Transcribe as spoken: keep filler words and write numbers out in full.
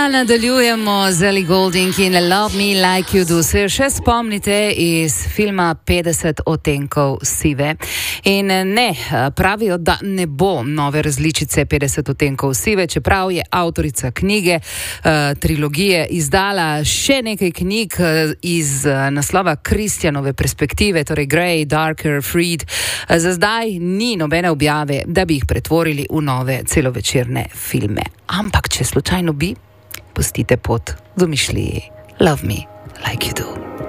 Ja, nadaljujemo z Ellie Goulding in Love Me Like You Do. Se še spomnite iz filma petdeset odtenkov sive? In ne, pravijo, da ne bo nove različice petdeset odtenkov sive, čeprav je avtorica knjige, trilogije, izdala še nekaj knjig iz naslova Kristjanove perspektive, torej Grey, Darker, Freed. Za zdaj ni nobene objave, da bi jih pretvorili v nove celovečerne filme. Ampak, če slučajno bi, pustite pot domišljiji. Love me like you do.